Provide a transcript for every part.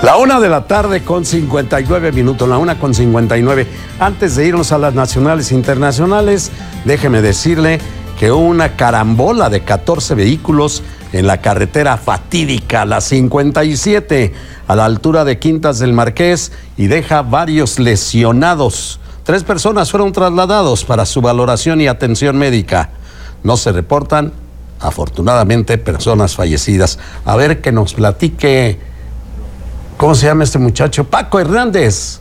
La 1:59 p.m, la 1:59 p.m. Antes de irnos a las nacionales e internacionales, déjeme decirle que hubo una carambola de 14 vehículos en la carretera fatídica, la 57, a la altura de Quintas del Marqués, y deja varios lesionados. 3 personas fueron trasladados para su valoración y atención médica. No se reportan, afortunadamente, personas fallecidas. A ver, que nos platique, ¿cómo se llama este muchacho? Paco Hernández.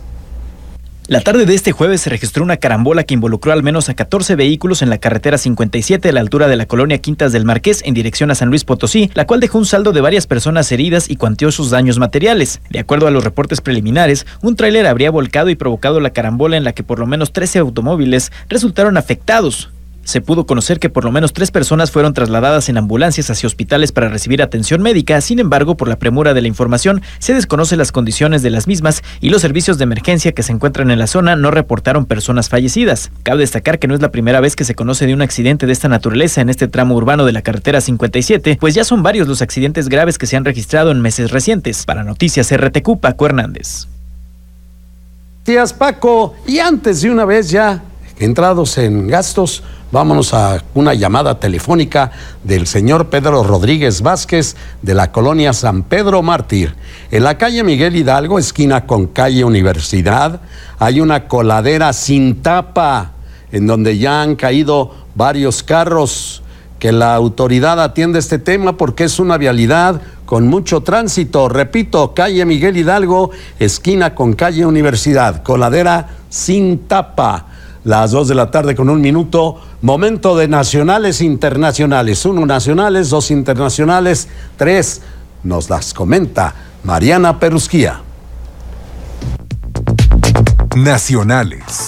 La tarde de este jueves se registró una carambola que involucró al menos a 14 vehículos en la carretera 57 a la altura de la colonia Quintas del Marqués en dirección a San Luis Potosí, la cual dejó un saldo de varias personas heridas y cuantió sus daños materiales. De acuerdo a los reportes preliminares, un tráiler habría volcado y provocado la carambola en la que por lo menos 13 automóviles resultaron afectados. Se pudo conocer que por lo menos 3 personas fueron trasladadas en ambulancias hacia hospitales para recibir atención médica. Sin embargo, por la premura de la información, se desconocen las condiciones de las mismas y los servicios de emergencia que se encuentran en la zona no reportaron personas fallecidas. Cabe destacar que no es la primera vez que se conoce de un accidente de esta naturaleza en este tramo urbano de la carretera 57, pues ya son varios los accidentes graves que se han registrado en meses recientes. Para Noticias RTQ, Paco Hernández. Gracias, Paco. Y antes de una vez ya entrados en gastos, vámonos a una llamada telefónica del señor Pedro Rodríguez Vázquez de la colonia San Pedro Mártir. En la calle Miguel Hidalgo, esquina con calle Universidad, hay una coladera sin tapa en donde ya han caído varios carros. Que la autoridad atienda este tema porque es una vialidad con mucho tránsito. Repito, calle Miguel Hidalgo, esquina con calle Universidad, coladera sin tapa. Las 2:01 p.m, momento de nacionales e internacionales. 1 nacionales, 2 internacionales, 3 nos las comenta Mariana Perusquía. Nacionales.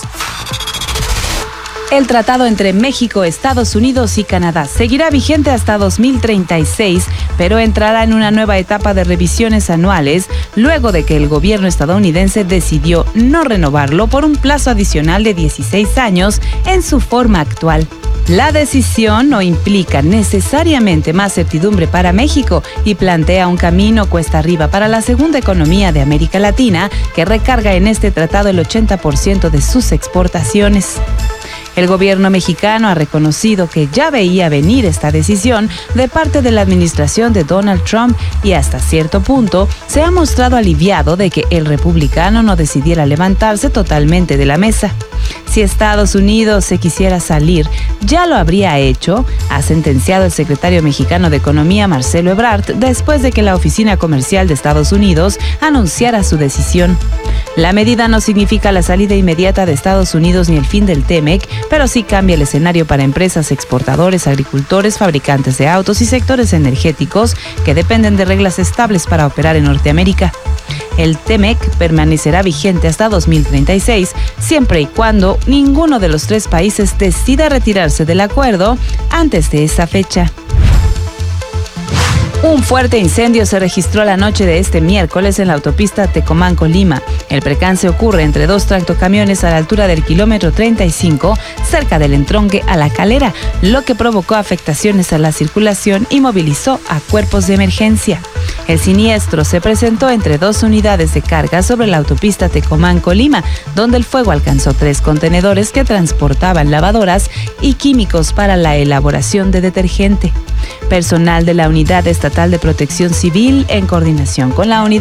El tratado entre México, Estados Unidos y Canadá seguirá vigente hasta 2036, pero entrará en una nueva etapa de revisiones anuales luego de que el gobierno estadounidense decidió no renovarlo por un plazo adicional de 16 años en su forma actual. La decisión no implica necesariamente más certidumbre para México y plantea un camino cuesta arriba para la segunda economía de América Latina, que recarga en este tratado el 80% de sus exportaciones. El gobierno mexicano ha reconocido que ya veía venir esta decisión de parte de la administración de Donald Trump y hasta cierto punto se ha mostrado aliviado de que el republicano no decidiera levantarse totalmente de la mesa. Si Estados Unidos se quisiera salir, ya lo habría hecho, ha sentenciado el secretario mexicano de Economía, Marcelo Ebrard, después de que la Oficina Comercial de Estados Unidos anunciara su decisión. La medida no significa la salida inmediata de Estados Unidos ni el fin del TEMEC, pero sí cambia el escenario para empresas, exportadores, agricultores, fabricantes de autos y sectores energéticos que dependen de reglas estables para operar en Norteamérica. El TEMEC permanecerá vigente hasta 2036, siempre y cuando ninguno de los 3 países decida retirarse del acuerdo antes de esa fecha. Un fuerte incendio se registró la noche de este miércoles en la autopista Tecomán-Colima. El percance ocurre entre 2 tractocamiones a la altura del kilómetro 35, cerca del entronque a La Calera, lo que provocó afectaciones a la circulación y movilizó a cuerpos de emergencia. El siniestro se presentó entre 2 unidades de carga sobre la autopista Tecomán-Colima, donde el fuego alcanzó 3 contenedores que transportaban lavadoras y químicos para la elaboración de detergente. Personal de la Unidad Estatal de Protección Civil, en coordinación con la Unidad